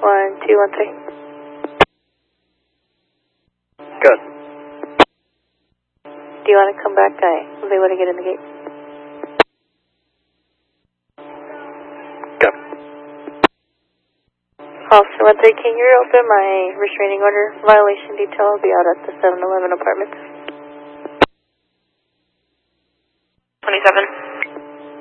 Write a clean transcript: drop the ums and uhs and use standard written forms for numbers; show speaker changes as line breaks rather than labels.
1213.
Good.
Do you want to come back? They want to get in the gate.
Good.
Officer 13, can you open my restraining order violation detail? I'll be out at the 711 apartments.
27.